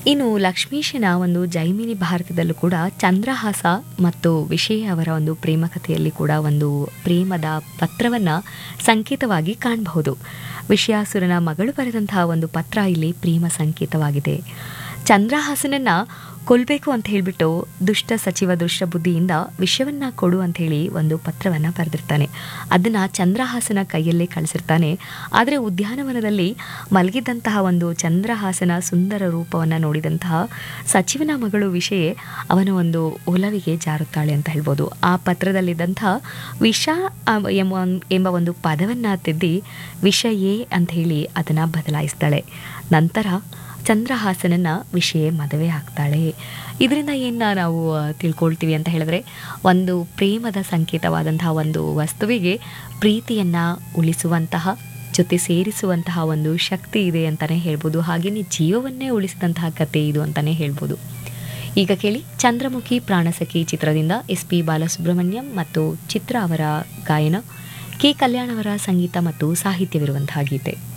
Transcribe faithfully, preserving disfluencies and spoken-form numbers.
ಇನ್ನು ಲಕ್ಷ್ಮೀಶನ ಒಂದು ಜೈಮಿನಿ ಭಾರತದಲ್ಲೂ ಕೂಡ ಚಂದ್ರಹಾಸ ಮತ್ತು ವಿಷಯ ಅವರ ಒಂದು ಪ್ರೇಮ ಕಥೆಯಲ್ಲಿ ಕೂಡ ಒಂದು ಪ್ರೇಮದ ಪತ್ರವನ್ನು ಸಂಕೇತವಾಗಿ ಕಾಣಬಹುದು. ವಿಷಯಾಸುರನ ಮಗಳು ಬರೆದಂತಹ ಒಂದು ಪತ್ರ ಇಲ್ಲಿ ಪ್ರೇಮ ಸಂಕೇತವಾಗಿದೆ. ಚಂದ್ರಹಾಸನನ್ನ ಕೊಲ್ಲಬೇಕು ಅಂತ ಹೇಳಿಬಿಟ್ಟು ದುಷ್ಟ ಸಚಿವ ದುಷ್ಟ ಬುದ್ಧಿಯಿಂದ ವಿಷವನ್ನ ಕೊಡು ಅಂತ ಹೇಳಿ ಒಂದು ಪತ್ರವನ್ನು ಬರೆದಿರ್ತಾನೆ. ಅದನ್ನು ಚಂದ್ರಹಾಸನ ಕೈಯಲ್ಲೇ ಕಳಿಸಿರ್ತಾನೆ. ಆದರೆ ಉದ್ಯಾನವನದಲ್ಲಿ ಮಲಗಿದ್ದಂತಹ ಒಂದು ಚಂದ್ರಹಾಸನ ಸುಂದರ ರೂಪವನ್ನು ನೋಡಿದಂತಹ ಸಚಿವನ ಮಗಳು ವಿಷಯ ಅವನ ಒಂದು ಒಲವಿಗೆ ಜಾರುತ್ತಾಳೆ ಅಂತ ಹೇಳ್ಬೋದು. ಆ ಪತ್ರದಲ್ಲಿದ್ದಂಥ ವಿಷ ಎಂಬ ಎಂಬ ಒಂದು ಪದವನ್ನು ತಿದ್ದಿ ವಿಷಯೇ ಅಂತ ಹೇಳಿ ಅದನ್ನು ಬದಲಾಯಿಸ್ತಾಳೆ. ನಂತರ ಚಂದ್ರಹಾಸನನ್ನ ವಿಷಯ ಮದುವೆ ಆಗ್ತಾಳೆ. ಇದರಿಂದ ಏನು ನಾವು ತಿಳ್ಕೊಳ್ತೀವಿ ಅಂತ ಹೇಳಿದ್ರೆ, ಒಂದು ಪ್ರೇಮದ ಸಂಕೇತವಾದಂತಹ ಒಂದು ವಸ್ತುವಿಗೆ ಪ್ರೀತಿಯನ್ನು ಉಳಿಸುವಂತಹ ಜೊತೆ ಸೇರಿಸುವಂತಹ ಒಂದು ಶಕ್ತಿ ಇದೆ ಅಂತಲೇ ಹೇಳ್ಬೋದು. ಹಾಗೆಯೇ ಜೀವವನ್ನೇ ಉಳಿಸಿದಂತಹ ಕತೆ ಇದು ಅಂತಲೇ ಹೇಳ್ಬೋದು. ಈಗ ಕೇಳಿ ಚಂದ್ರಮುಖಿ ಪ್ರಾಣಸಖಿ ಚಿತ್ರದಿಂದ ಎಸ್ ಪಿ ಬಾಲಸುಬ್ರಹ್ಮಣ್ಯಂ ಮತ್ತು ಚಿತ್ರ ಅವರ ಗಾಯನ, ಕೆ ಕಲ್ಯಾಣ್ ಅವರ ಸಂಗೀತ ಮತ್ತು ಸಾಹಿತ್ಯವಿರುವಂತಹ ಗೀತೆ.